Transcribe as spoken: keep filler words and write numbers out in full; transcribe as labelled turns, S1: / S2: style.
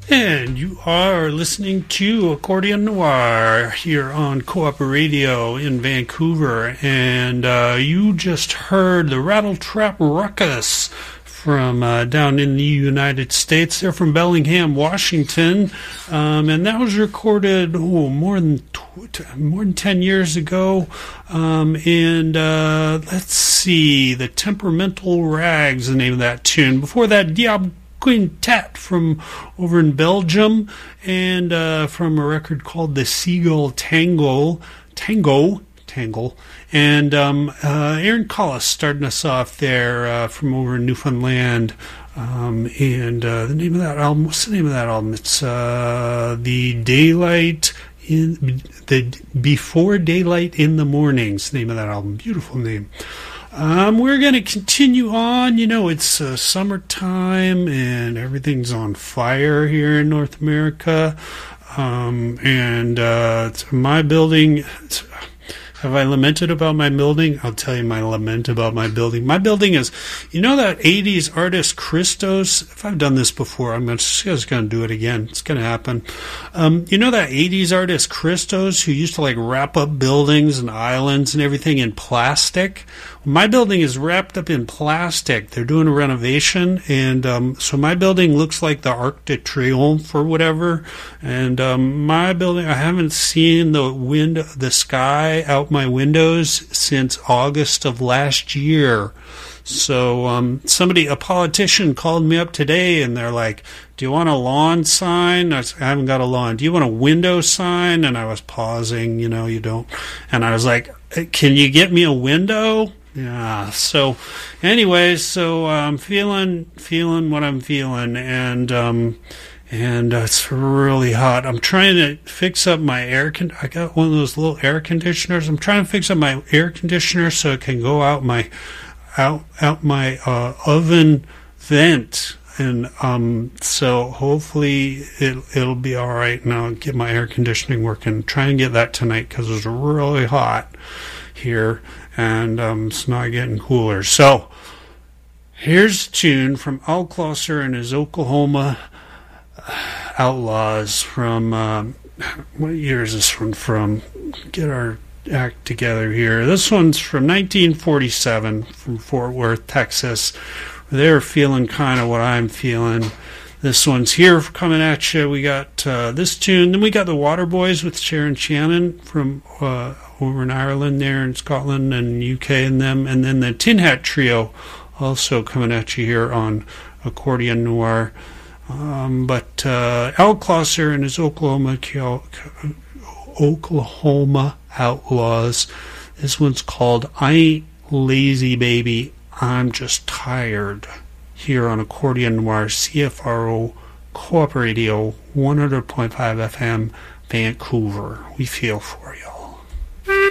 S1: And you are listening to Accordion Noir here on Co-op Radio in Vancouver. And uh, you just heard the Rattle Trap Ruckus from uh, down in the United States. They're from Bellingham, Washington. Um, and that was recorded oh, more than tw- more than ten years ago. Um, and uh, let's see, the Temperamental Rags, the name of that tune. Before that, Diable Quintet from over in Belgium, and uh, from a record called the Seagull Tango, Tango, Tangle, and um, uh, Aaron Collis starting us off there uh, from over in Newfoundland. Um, and uh, the name of that album, what's the name of that album? It's uh, the Daylight in the Before Daylight in the Mornings. The name of that album, beautiful name. Um, we're going to continue on. You know, it's uh, summertime and everything's on fire here in North America. Um, and uh, my building, have I lamented about my building? I'll tell you my lament about my building. My building is, you know that eighties artist Christos? If I've done this before, I'm just, just going to do it again. It's going to happen. Um, you know that eighties artist Christos who used to like wrap up buildings and islands and everything in plastic? My building is wrapped up in plastic. They're doing a renovation, and um, so my building looks like the Arc de Triomphe or whatever. And um, my building, I haven't seen the wind, the sky out my windows since August of last year. So um, somebody, a politician, called me up today, and they're like, "Do you want a lawn sign?" I said, "I haven't got a lawn." "Do you want a window sign?" And I was pausing, you know, you don't. And I was like, "Can you get me a window?" Yeah. So, anyways, so I'm feeling feeling what I'm feeling, and um, and uh, it's really hot. I'm trying to fix up my air. Con- I got one of those little air conditioners. I'm trying to fix up my air conditioner so it can go out my out out my uh, oven vent, and um, so hopefully it it'll be all right. And I'll get my air conditioning working. Try and get that tonight because it's really hot here. And um, it's not getting cooler. So, here's a tune from Al Klosser and his Oklahoma Outlaws from, um, what year is this one from? Get our act together here. This one's from nineteen forty-seven from Fort Worth, Texas. They're feeling kind of what I'm feeling. This one's here coming at you. We got uh, this tune. Then we got the Waterboys with Sharon Shannon from uh, over in Ireland there in Scotland and U K and them. And then the Tin Hat Trio also coming at you here on Accordion Noir. Um, but uh, Al Klosser and his Oklahoma, Oklahoma Outlaws. This one's called I Ain't Lazy Baby, I'm Just Tired. Here on Accordion Noir, C F R O Co-op Radio, one hundred point five F M, Vancouver. We feel for you.